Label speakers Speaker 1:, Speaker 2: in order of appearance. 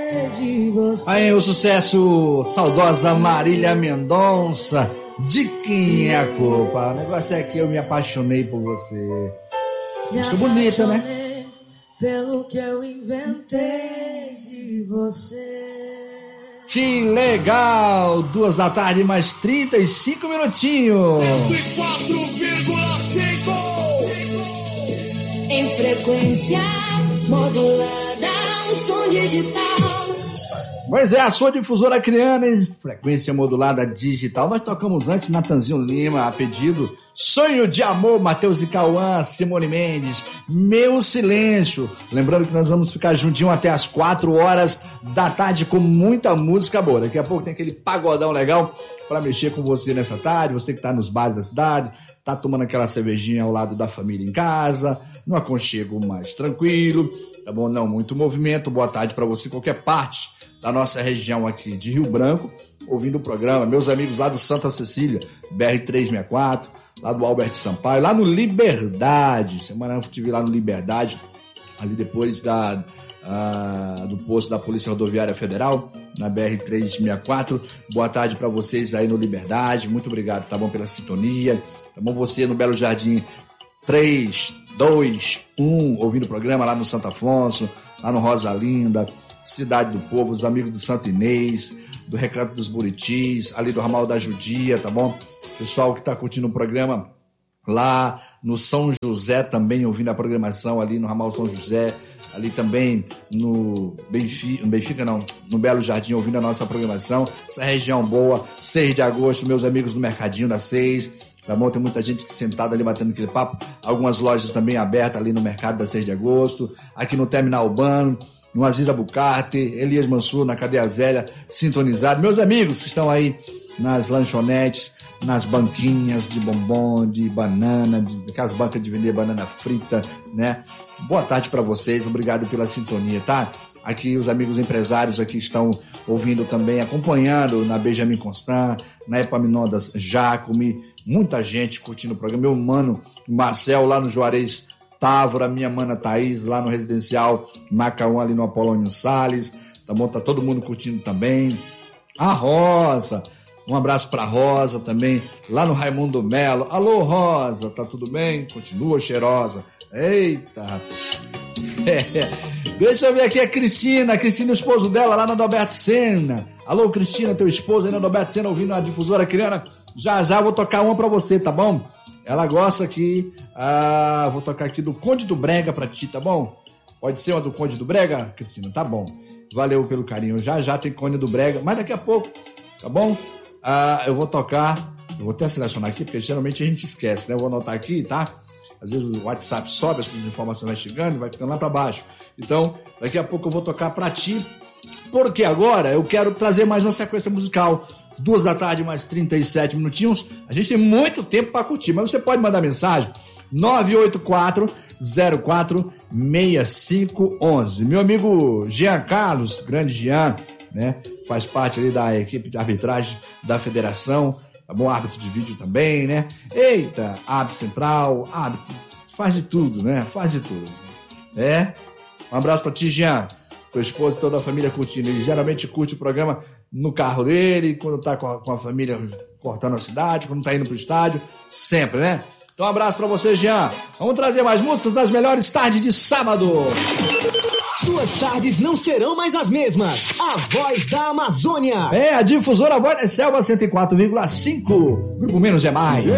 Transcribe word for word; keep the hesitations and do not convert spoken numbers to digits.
Speaker 1: de você.
Speaker 2: Aí o sucesso, saudosa Marília Mendonça. De quem é a culpa? O negócio é que eu me apaixonei por você. Música bonita, né?
Speaker 1: Pelo que eu inventei de você.
Speaker 2: Que legal! Duas da tarde, mais trinta e cinco minutinhos.
Speaker 3: quatro vírgula cinco
Speaker 1: Em frequência modulada, um som digital.
Speaker 2: Pois é, a sua difusora criando em frequência modulada digital. Nós tocamos antes Natanzinho Lima, a pedido. Sonho de Amor, Matheus e Cauã, Simone Mendes, Meu Silêncio. Lembrando que nós vamos ficar juntinho até as quatro horas da tarde com muita música boa. Daqui a pouco tem aquele pagodão legal para mexer com você nessa tarde. Você que tá nos bares da cidade, tá tomando aquela cervejinha ao lado da família em casa, no aconchego mais tranquilo, tá bom? Não muito movimento. Boa tarde para você em qualquer parte da nossa região aqui de Rio Branco, ouvindo o programa. Meus amigos lá do Santa Cecília, B R trezentos e sessenta e quatro, lá do Alberto Sampaio, lá no Liberdade. Semana eu estive lá no Liberdade, ali depois da, uh, do posto da Polícia Rodoviária Federal, na B R trezentos e sessenta e quatro. Boa tarde para vocês aí no Liberdade. Muito obrigado, tá bom, pela sintonia. Tá bom, você no Belo Jardim três, dois, um, ouvindo o programa lá no Santo Afonso, lá no Rosa Linda, Cidade do Povo, os amigos do Santo Inês, do Recanto dos Buritis, ali do Ramal da Judia, tá bom? Pessoal que tá curtindo o programa lá no São José também, ouvindo a programação ali no Ramal São José, ali também no Benfica, no Benfica não, no Belo Jardim, ouvindo a nossa programação. Essa região boa, seis de agosto, meus amigos do Mercadinho da seis, tá bom? Tem muita gente sentada ali batendo aquele papo, algumas lojas também abertas ali no Mercado da seis de agosto, aqui no Terminal Urbano, no Aziz Abucarte, Elias Mansur, na Cadeia Velha, sintonizado. Meus amigos que estão aí nas lanchonetes, nas banquinhas de bombom, de banana, de, aquelas bancas de vender banana frita, né? Boa tarde para vocês, obrigado pela sintonia, tá? Aqui os amigos empresários aqui estão ouvindo também, acompanhando na Benjamin Constant, na Epaminondas Jacome, muita gente curtindo o programa. Meu mano Marcel lá no Juarez Távora, minha mana Thaís lá no Residencial Macaú, ali no Apolônio Salles, tá bom? Tá todo mundo curtindo também. A Rosa, um abraço pra Rosa também, lá no Raimundo Melo. Alô, Rosa, tá tudo bem? Continua cheirosa. Eita! É. Deixa eu ver aqui a Cristina, a Cristina, o esposo dela, lá no Adalberto Senna. Alô, Cristina, teu esposo aí no Adalberto Senna, ouvindo a difusora criana. Já, já vou tocar uma pra você, tá bom? Ela gosta aqui, ah, vou tocar aqui do Conde do Brega pra ti, tá bom? Pode ser uma do Conde do Brega, Cristina? Tá bom. Valeu pelo carinho. Já, já tem Conde do Brega, mas daqui a pouco, tá bom? Ah, eu vou tocar, eu vou até selecionar aqui, porque geralmente a gente esquece, né? Eu vou anotar aqui, tá? Às vezes o WhatsApp sobe, as informações vão chegando, vai ficando lá pra baixo. Então, daqui a pouco eu vou tocar pra ti, porque agora eu quero trazer mais uma sequência musical. Duas da tarde, mais trinta e sete minutinhos. A gente tem muito tempo para curtir, mas você pode mandar mensagem nove oito quatro, zero quatro, seis cinco um um. Meu amigo Jean Carlos, grande Jean, né? Faz parte ali da equipe de arbitragem da federação, tá bom? Árbitro de vídeo também, né? Eita, árbitro central, árbitro, faz de tudo, né? Faz de tudo. É? Um abraço para ti, Jean. Tua esposa e toda a família curtindo. Ele geralmente curte o programa no carro dele, quando tá com a, com a família cortando a cidade, quando tá indo pro estádio, sempre, né? Então um abraço pra você, Jean. Vamos trazer mais músicas das melhores tardes de sábado.
Speaker 4: Suas tardes não serão mais as mesmas. A Voz da Amazônia.
Speaker 2: É, a difusora Voz da Selva cento e quatro vírgula cinco. Grupo Menos é Mais.